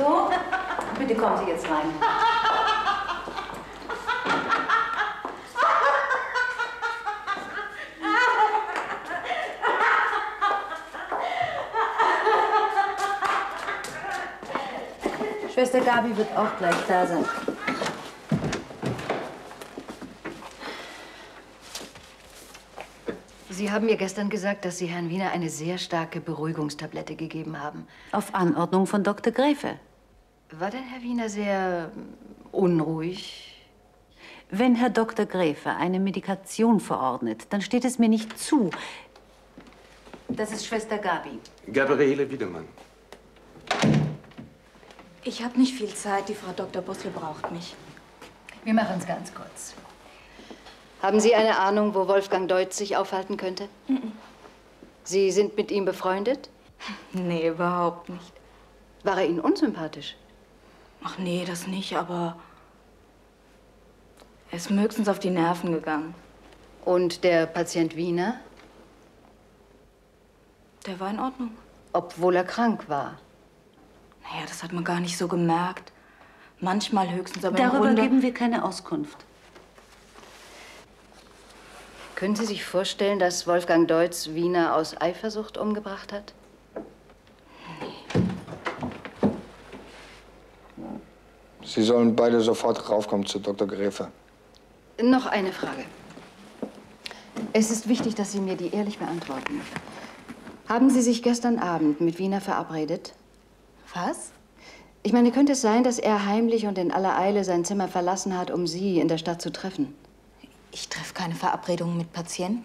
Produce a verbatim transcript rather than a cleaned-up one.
So, bitte kommen Sie jetzt rein. Schwester Gabi wird auch gleich da sein. Sie haben mir gestern gesagt, dass Sie Herrn Wiener eine sehr starke Beruhigungstablette gegeben haben. Auf Anordnung von Doktor Gräfe. War denn Herr Wiener sehr unruhig? Wenn Herr Doktor Gräfe eine Medikation verordnet, dann steht es mir nicht zu. Das ist Schwester Gabi. Gabriele Wiedemann. Ich habe nicht viel Zeit. Die Frau Doktor Busle braucht mich. Wir machen es ganz kurz. Haben Sie eine Ahnung, wo Wolfgang Deutz sich aufhalten könnte? Mm-mm. Sie sind mit ihm befreundet? Nee, überhaupt nicht. War er Ihnen unsympathisch? Ach nee, das nicht, aber er ist mir höchstens auf die Nerven gegangen. Und der Patient Wiener? Der war in Ordnung. Obwohl er krank war? Naja, das hat man gar nicht so gemerkt. Manchmal höchstens, aber im Darüber Grunde... geben wir keine Auskunft. Können Sie sich vorstellen, dass Wolfgang Deutz Wiener aus Eifersucht umgebracht hat? Sie sollen beide sofort raufkommen zu Doktor Gräfe. Noch eine Frage. Es ist wichtig, dass Sie mir die ehrlich beantworten. Haben Sie sich gestern Abend mit Wiener verabredet? Was? Ich meine, könnte es sein, dass er heimlich und in aller Eile sein Zimmer verlassen hat, um Sie in der Stadt zu treffen? Ich treffe keine Verabredungen mit Patienten.